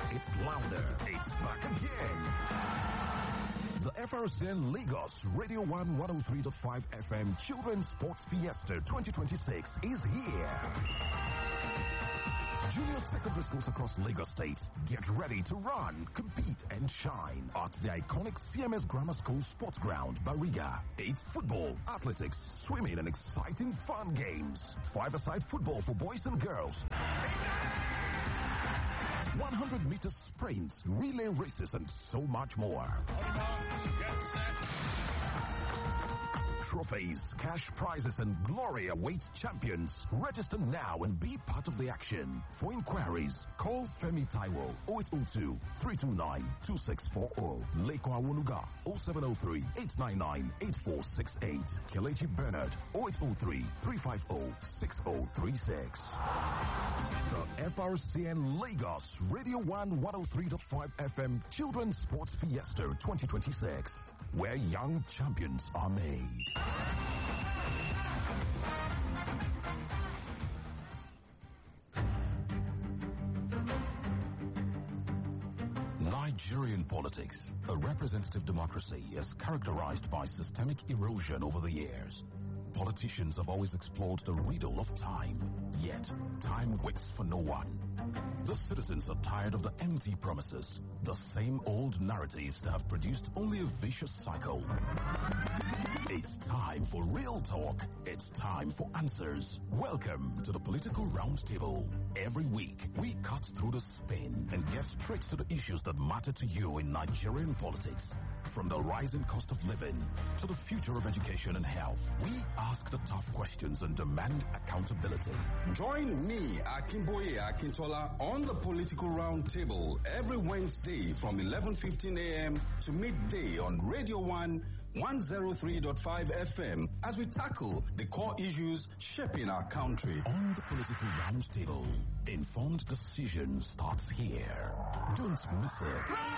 It's louder. It's back again. The FRCN Lagos Radio 1 103.5 FM Children's Sports Fiesta 2026 is here. Junior secondary schools across Lagos State, get ready to run, compete, and shine at the iconic CMS Grammar School Sports Ground, Bariga. It's football, athletics, swimming, and exciting fun games. Five-a-side football for boys and girls. 100-meter sprints, relay races, and so much more. Trophies, cash prizes, and glory awaits champions. Register now and be part of the action. For inquiries, call Femi Taiwo 0802-329-2640. Leko Awunuga 0703-899-8468. Kelechi Bernard 0803-350-6036. The FRCN Lagos Radio 1 103.5 FM Children's Sports Fiesta 2026, where young champions are made. Nigerian politics, a representative democracy, is characterized by systemic erosion over the years. Politicians have always explored the riddle of time, yet time waits for no one. The citizens are tired of the empty promises, the same old narratives that have produced only a vicious cycle. It's time for real talk. It's time for answers. Welcome to the Political Roundtable. Every week, we cut through the spin and get straight to the issues that matter to you in Nigerian politics. From the rising cost of living to the future of education and health, we ask the tough questions and demand accountability. Join me, Akinboye Akintola, on the Political Roundtable every Wednesday from 11:15 a.m. to midday on Radio 1 103.5 FM as we tackle the core issues shaping our country. On the Political Roundtable, informed decision starts here. Don't miss it.